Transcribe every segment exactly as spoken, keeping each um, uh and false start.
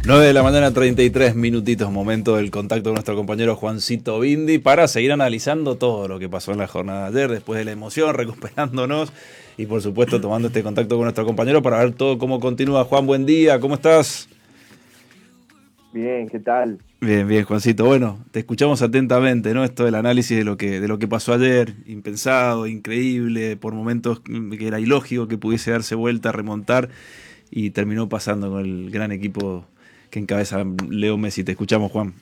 nueve de la mañana, treinta y tres minutitos, momento del contacto con nuestro compañero Juancito Bindi para seguir analizando todo lo que pasó en la jornada de ayer, después de la emoción, recuperándonos y por supuesto tomando este contacto con nuestro compañero para ver todo cómo continúa. Juan, buen día, ¿cómo estás? Bien, ¿qué tal? Bien, bien, Juancito. Bueno, te escuchamos atentamente, ¿no? Esto del análisis de lo que de lo que pasó ayer, impensado, increíble, por momentos que era ilógico que pudiese darse vuelta, remontar y terminó pasando con el gran equipo que encabeza Leo Messi. Te escuchamos, Juan.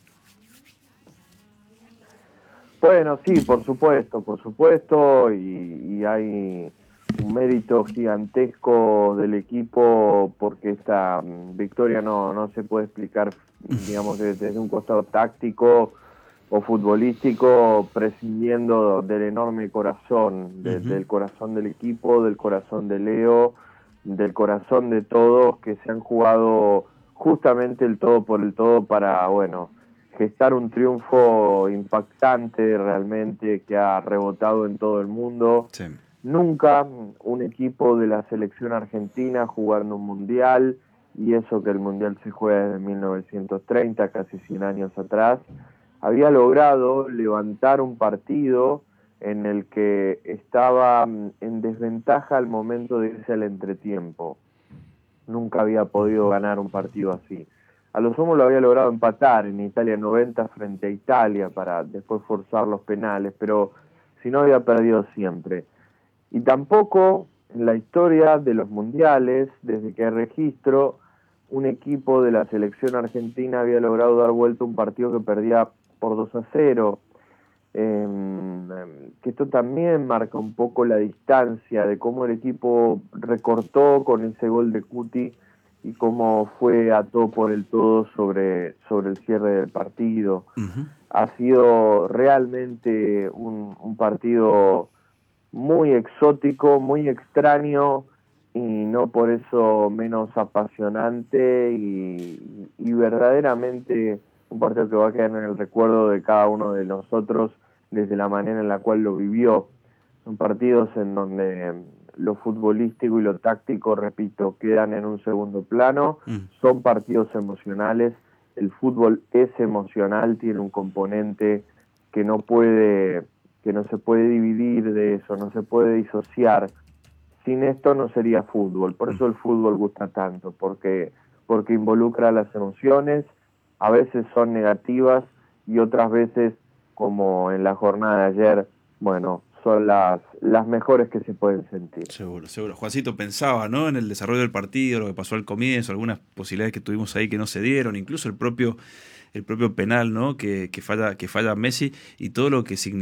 Bueno, sí, por supuesto, por supuesto, y, y hay un mérito gigantesco del equipo porque esta mm, victoria no, no se puede explicar, digamos, desde, desde un costado táctico o futbolístico, prescindiendo del enorme corazón, de, Uh-huh. del corazón del equipo, del corazón de Leo, del corazón de todos que se han jugado justamente el todo por el todo para, bueno, gestar un triunfo impactante realmente que ha rebotado en todo el mundo. Sí. Nunca un equipo de la selección argentina jugando un mundial, y eso que el mundial se juega desde mil novecientos treinta, casi cien años atrás, había logrado levantar un partido en el que estaba en desventaja al momento de irse al entretiempo. Nunca había podido ganar un partido así. A lo sumo lo había logrado empatar en Italia noventa frente a Italia para después forzar los penales, pero si no había perdido siempre. Y tampoco en la historia de los mundiales, desde que hay registro, un equipo de la selección argentina había logrado dar vuelta un partido que perdía por dos a cero. Eh, que esto también marca un poco la distancia de cómo el equipo recortó con ese gol de Cuti y cómo fue a todo por el todo sobre, sobre el cierre del partido. Uh-huh. Ha sido realmente un, un partido muy exótico, muy extraño y no por eso menos apasionante y, y verdaderamente un partido que va a quedar en el recuerdo de cada uno de nosotros desde la manera en la cual lo vivió. Son partidos en donde lo futbolístico y lo táctico, repito, quedan en un segundo plano. Uh-huh. Son partidos emocionales. El fútbol es emocional, tiene un componente que no puede, que no se puede dividir de eso, no se puede disociar. Sin esto no sería fútbol. Por eso el fútbol gusta tanto, porque, porque involucra las emociones, a veces son negativas y otras veces, como en la jornada de ayer, bueno, son las, las mejores que se pueden sentir. Seguro, seguro. Juancito pensaba, ¿no? En el desarrollo del partido, lo que pasó al comienzo, algunas posibilidades que tuvimos ahí que no se dieron, incluso el propio, el propio penal, ¿no? Que, que falla, que falla Messi y todo lo que significa